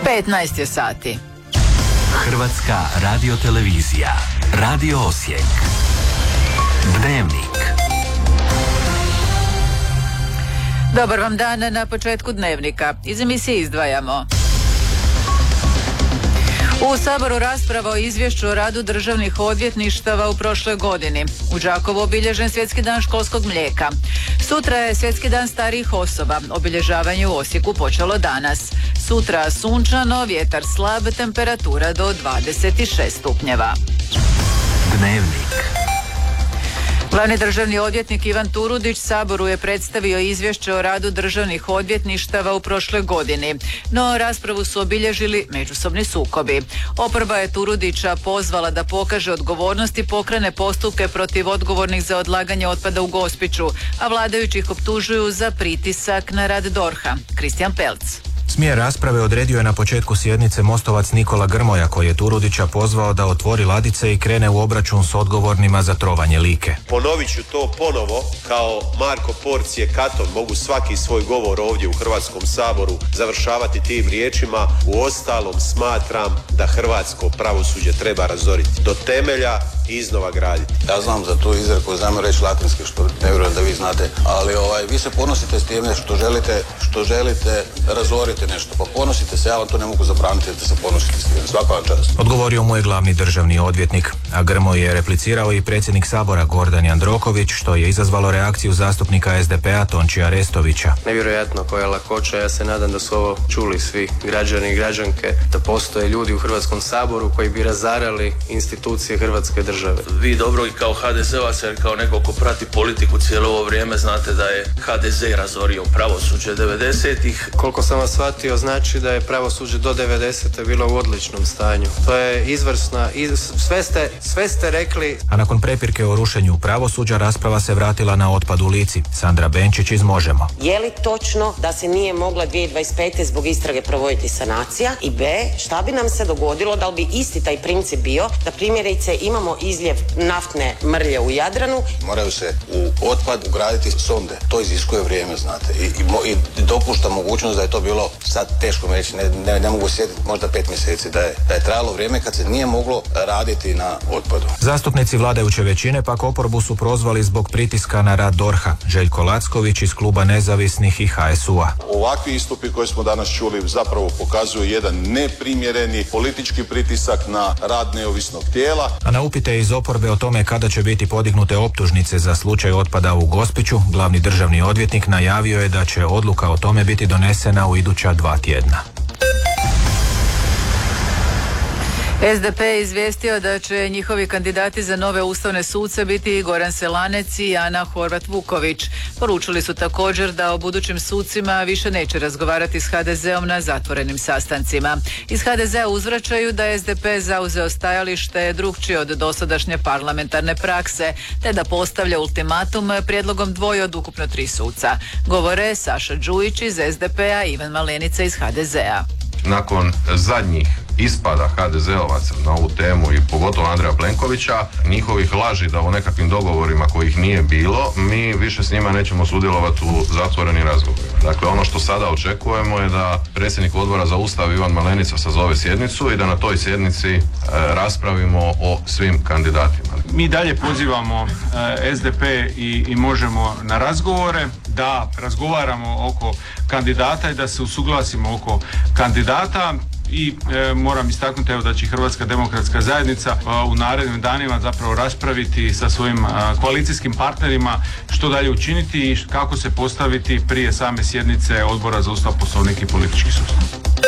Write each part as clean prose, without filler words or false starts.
15 je sati. Hrvatska radiotelevizija. Radio Osijek. Dnevnik. Dobar vam dan na početku Dnevnika. Iz emisije izdvajamo. U Saboru rasprava o izvješću o radu državnih odvjetništava u prošloj godini. U Đakovu obilježen Svjetski dan školskog mlijeka. Sutra je Svjetski dan starijih osoba. Obilježavanje u Osijeku počelo danas. Sutra sunčano, vjetar slab, temperatura do 26 stupnjeva. Dnevnik. Glavni državni odvjetnik Ivan Turudić Saboru je predstavio izvješće o radu državnih odvjetništava u prošloj godini, no raspravu su obilježili međusobni sukobi. Oporba je Turudića pozvala da pokaže odgovornost i pokrene postupke protiv odgovornih za odlaganje otpada u Gospiću, a vladajući ih optužuju za pritisak na rad DORH-a. Kristijan Pelc. Smjer rasprave odredio je na početku sjednice Mostovac Nikola Grmoja, koji je Turudića pozvao da otvori ladice i krene u obračun s odgovornima za trovanje Like. Ponovit ću to ponovo, kao Marko Porcije Katon, mogu svaki svoj govor ovdje u Hrvatskom saboru završavati tim riječima: uostalom smatram da hrvatsko pravosuđe treba razoriti do temelja i iznova graditi. Ja znam za tu izreku, znam reći latinski, što ne vjerujem da vi znate, ali vi se ponosite s time što želite razoriti nešto, pa ponosite se, ja vam to ne mogu zabraniti da se ponosite s time, svaka vam čast. Odgovorio mu je glavni državni odvjetnik, a Grmoj je replicirao i predsjednik Sabora Gordan Jandroković, što je izazvalo reakciju zastupnika SDP-a Tončija Restovića. Nevjerojatno koja lakoća, ja se nadam da su ovo čuli svi građani i građanke, da postoje ljudi u Hrvatskom saboru koji bi razarali institucije Hrvatske države. Vi dobro i kao HDZ-ovac, jer kao neko ko prati politiku cijelo ovo vrijeme, znate da je HDZ razorio pravosuđe 90-ih. Koliko sam vas shvatio, znači da je pravosuđe do 90-te bilo u odličnom stanju. To je izvrsna, sve ste rekli. A nakon prepirke o rušenju pravosuđa, rasprava se vratila na otpad u Lici. Sandra Benčić iz Možemo. Je li točno da se nije mogla 2025. zbog istrage provoditi sanacija? I B, šta bi nam se dogodilo, da li bi isti taj princip bio, da primjerice imamo izljev naftne mrlje u Jadranu? Moraju se u otpad ugraditi sonde. To iziskuje vrijeme, znate. I dopušta mogućnost da je to bilo, sad teško mi reći, ne mogu sjetiti, možda 5 mjeseci, da je trajalo vrijeme kad se nije moglo raditi na otpadu. Zastupnici vladajuće većine pak oporbu su prozvali zbog pritiska na rad DORH-a. Željko Lacković iz kluba Nezavisnih i HSU-a. Ovakvi istupi koje smo danas čuli zapravo pokazuju jedan neprimjereni politički pritisak na rad neovisnog tijela. A na upite iz oporbe o tome kada će biti podignute optužnice za slučaj otpada u Gospiću, glavni državni odvjetnik najavio je da će odluka o tome biti donesena u iduća 2 tjedna. SDP je izvijestio da će njihovi kandidati za nove ustavne suce biti Goran Selanec i Ana Horvat-Vuković. Poručili su također da o budućim sucima više neće razgovarati s HDZ-om na zatvorenim sastancima. Iz HDZ-a uzvraćaju da je SDP zauzeo stajalište drukčije od dosadašnje parlamentarne prakse, te da postavlja ultimatum prijedlogom 2 od ukupno 3 suca. Govore Saša Đujić iz SDP-a i Ivan Malenica iz HDZ-a. Nakon zadnjih ispada HDZ-ovaca na ovu temu i pogotovo Andreja Plenkovića, njihovih laži da u nekakvim dogovorima kojih nije bilo, mi više s njima nećemo sudjelovati u zatvorenim razgovorima. Dakle, ono što sada očekujemo je da predsjednik Odbora za Ustav Ivan Malenica sazove sjednicu i da na toj sjednici raspravimo o svim kandidatima. Mi dalje pozivamo SDP i Možemo na razgovore, da razgovaramo oko kandidata i da se usuglasimo oko kandidata. I moram istaknuti da će Hrvatska demokratska zajednica u narednim danima zapravo raspraviti sa svojim koalicijskim partnerima što dalje učiniti i kako se postaviti prije same sjednice Odbora za Ustav, Poslovnik i politički sustav.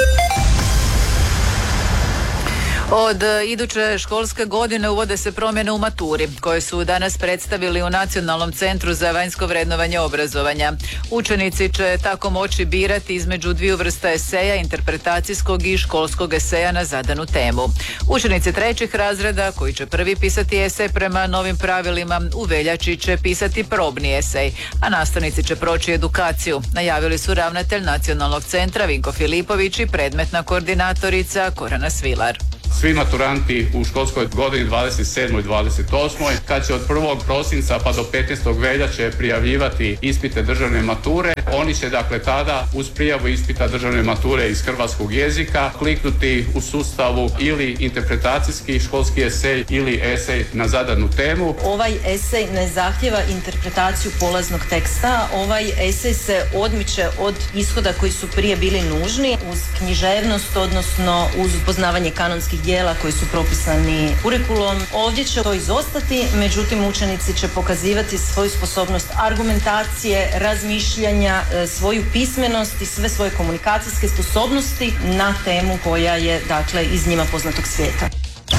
Od iduće školske godine uvode se promjene u maturi, koje su danas predstavili u Nacionalnom centru za vanjsko vrednovanje obrazovanja. Učenici će tako moći birati između 2 vrsta eseja, interpretacijskog i školskog eseja na zadanu temu. Učenici 3. razreda, koji će prvi pisati esej prema novim pravilima, u veljači će pisati probni esej, a nastavnici će proći edukaciju, najavili su ravnatelj Nacionalnog centra Vinko Filipović i predmetna koordinatorica Korana Svilar. Svi maturanti u školskoj godini 27. i 28. kad će od 1. prosinca pa do 15. veljače prijavljivati ispite državne mature, Oni će dakle tada uz prijavu ispita državne mature iz hrvatskog jezika kliknuti u sustavu ili interpretacijski školski esej ili esej na zadanu temu. Ovaj esej ne zahtjeva interpretaciju polaznog teksta, ovaj esej se odmiče od ishoda koji su prije bili nužni uz književnost, odnosno uz poznavanje kanonskih dijela koji su propisani kurikulom. Ovdje će to izostati, međutim učenici će pokazivati svoju sposobnost argumentacije, razmišljanja, svoju pismenost i sve svoje komunikacijske sposobnosti na temu koja je dakle iz njima poznatog svijeta.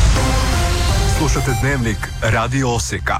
Slušate Dnevnik Radio Osijeka.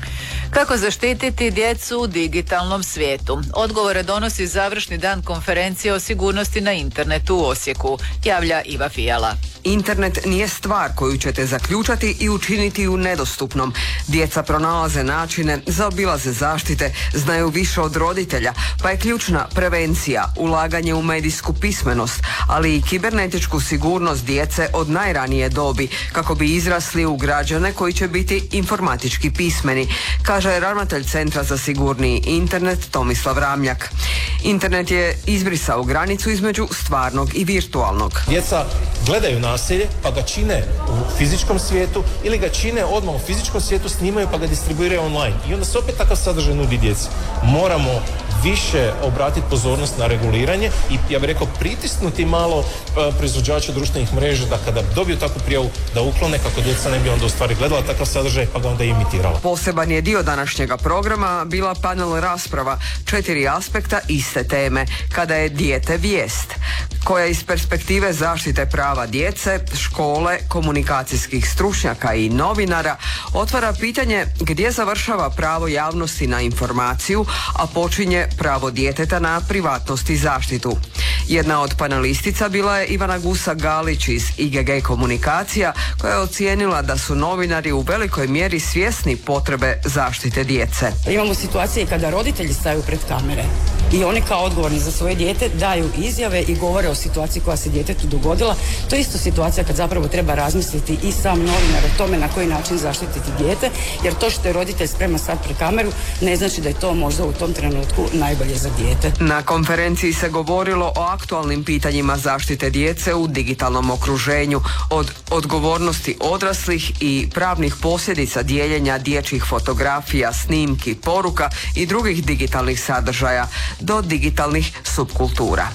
Kako zaštititi djecu u digitalnom svijetu? Odgovore donosi završni dan konferencije o sigurnosti na internetu u Osijeku, javlja Iva Fijala. Internet nije stvar koju ćete zaključati i učiniti ju nedostupnom. Djeca pronalaze načine, zaobilaze zaštite, znaju više od roditelja, pa je ključna prevencija, ulaganje u medijsku pismenost, ali i kibernetičku sigurnost djece od najranije dobi, kako bi izrasli u građane koji će biti informatički pismeni, kaže ravnatelj Centra za sigurniji internet Tomislav Ramljak. Internet je izbrisao granicu između stvarnog i virtualnog. Djeca gledaju nasilje, pa ga čine u fizičkom svijetu ili ga čine odmah u fizičkom svijetu, snimaju pa ga distribuiraju online. I onda se opet takav sadržaj nudi djeci. Moramo više obratiti pozornost na reguliranje i, ja bih rekao, pritisnuti malo proizvođače društvenih mreža da kada dobiju takvu prijavu da uklone, kako djeca ne bi onda u stvari gledala takav sadržaj pa ga onda imitirala. Poseban je dio današnjega programa bila panel rasprava, 4 aspekta iste teme, kada je dijete vijest, koja iz perspektive zaštite prava djece, škole, komunikacijskih stručnjaka i novinara otvara pitanje gdje završava pravo javnosti na informaciju, a počinje pravo djeteta na privatnost i zaštitu. Jedna od panelistica bila je Ivana Gusa-Galić iz IGG Komunikacija, koja je ocijenila da su novinari u velikoj mjeri svjesni potrebe zaštite djece. Imamo situacije kada roditelji staju pred kamere i oni kao odgovorni za svoje dijete daju izjave i govore o situaciji koja se djetetu dogodila. To je isto situacija kad zapravo treba razmisliti i sam novinar o tome na koji način zaštititi dijete, jer to što je roditelj spreman stati pred kameru ne znači da je to možda u tom trenutku najbolje za dijete. Na konferenciji se govorilo o aktualnim pitanjima zaštite djece u digitalnom okruženju, od odgovornosti odraslih i pravnih posljedica dijeljenja dječjih fotografija, snimki, poruka i drugih digitalnih sadržaja do digitalnih subkultura.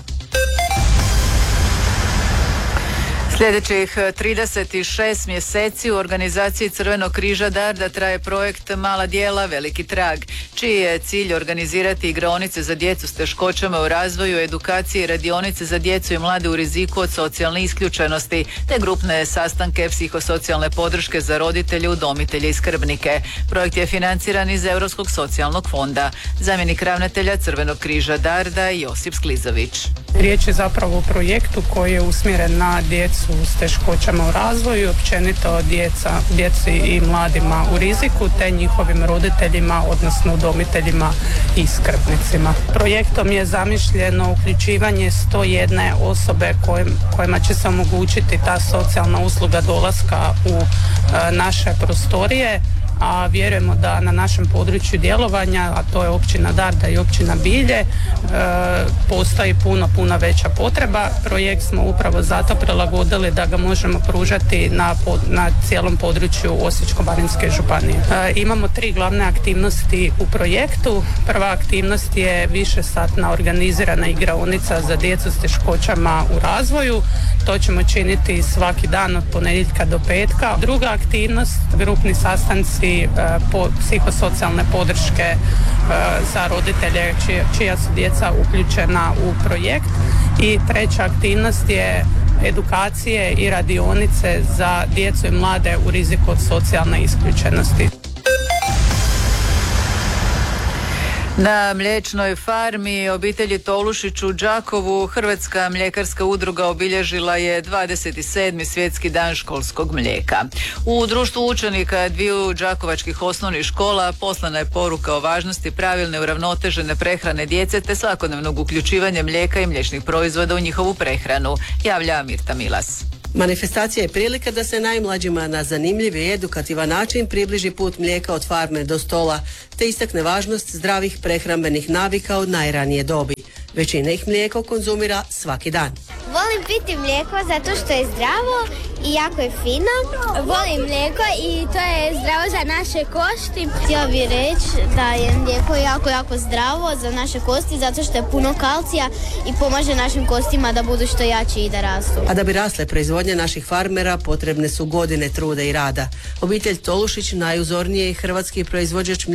Sljedećih 36 mjeseci u organizaciji Crvenog križa Darda traje projekt Mala djela, veliki trag, čiji je cilj organizirati igraonice za djecu s teškoćama u razvoju, edukacije i radionice za djecu i mlade u riziku od socijalne isključenosti, te grupne sastanke psihosocijalne podrške za roditelje, udomitelje i skrbnike. Projekt je financiran iz Europskog socijalnog fonda. Zamjenik ravnatelja Crvenog križa Darda Josip Sklizović. Riječ je zapravo o projektu koji je usmjeren na djecu s teškoćama u razvoju, općenito djeci i mladima u riziku, te njihovim roditeljima, odnosno udomiteljima i skrbnicima. Projektom je zamišljeno uključivanje 101 osobe kojima će se omogućiti ta socijalna usluga dolaska u naše prostorije, a vjerujemo da na našem području djelovanja, a to je općina Darda i općina Bilje, postoji puno veća potreba. Projekt smo upravo zato prilagodili da ga možemo pružati na cijelom području Osječko-baranjske županije. Imamo 3 glavne aktivnosti u projektu. Prva aktivnost je višesatna organizirana igraonica za djecu s teškoćama u razvoju. To ćemo činiti svaki dan od ponedjeljka do petka. Druga aktivnost, grupni sastanci psihosocijalne podrške za roditelje čija su djeca uključena u projekt. I treća aktivnost je edukacije i radionice za djecu i mlade u riziku od socijalne isključenosti. Na mliječnoj farmi obitelji Tolušić u Đakovu Hrvatska mljekarska udruga obilježila je 27. svjetski dan školskog mlijeka. U društvu učenika dviju đakovačkih osnovnih škola poslana je poruka o važnosti pravilne uravnotežene prehrane djece te svakodnevnog uključivanja mlijeka i mliječnih proizvoda u njihovu prehranu, javlja Mirta Milas. Manifestacija je prilika da se najmlađima na zanimljiv i edukativan način približi put mlijeka od farme do stola, te istakne važnost zdravih prehrambenih navika od najranije dobi. Većina ih mlijeko konzumira svaki dan. Volim piti mlijeko zato što je zdravo i jako je fino. Volim mlijeko i to je zdravo za naše kosti. Htjela bih reći da je mlijeko jako zdravo za naše kosti zato što je puno kalcija i pomaže našim kostima da budu što jači i da rastu. A da bi rasle proizvodnje naših farmera potrebne su godine truda i rada. Obitelj Tolušić najuzorniji je hrvatski proizvođač